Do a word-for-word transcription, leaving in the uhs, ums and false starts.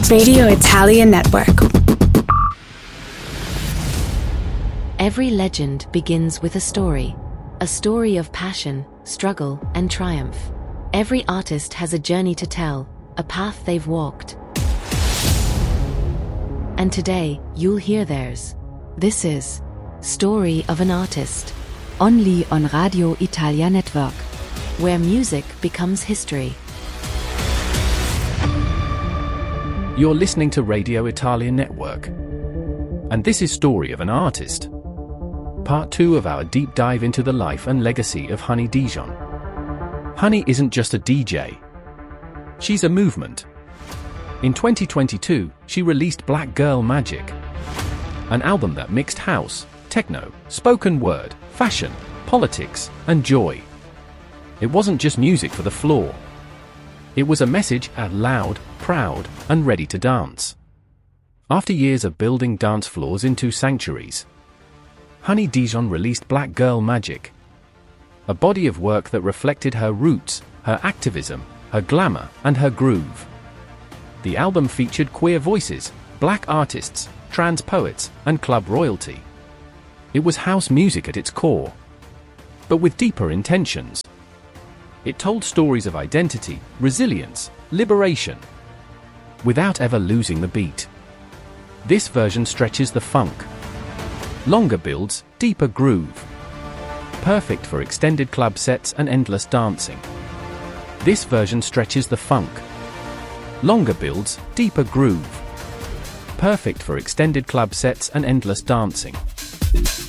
Radio Italia Network. Every legend begins with a story. A story of passion, struggle, and triumph. Every artist has a journey to tell, a path they've walked. And today, you'll hear theirs. This is Story of an Artist. Only on Radio Italia Network, where music becomes history. You're listening to Radio Italia Network. And this is Story of an Artist. Part two of our deep dive into the life and legacy of Honey Dijon. Honey isn't just a D J. She's a movement. In twenty twenty-two, she released Black Girl Magic, an album that mixed house, techno, spoken word, fashion, politics, and joy. It wasn't just music for the floor. It was a message out loud, proud, and ready to dance. After years of building dance floors into sanctuaries, Honey Dijon released Black Girl Magic, a body of work that reflected her roots, her activism, her glamour, and her groove. The album featured queer voices, black artists, trans poets, and club royalty. It was house music at its core, but with deeper intentions. It told stories of identity, resilience, liberation, without ever losing the beat. This version stretches the funk. Longer builds, deeper groove. Perfect for extended club sets and endless dancing. This version stretches the funk. Longer builds, deeper groove. Perfect for extended club sets and endless dancing.